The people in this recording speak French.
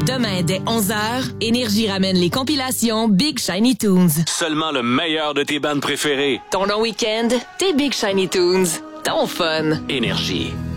Demain, dès 11h, Énergie ramène les compilations Big Shiny Tunes. Seulement le meilleur de tes bandes préférées. Ton long week-end, tes Big Shiny Tunes. Ton fun. Énergie.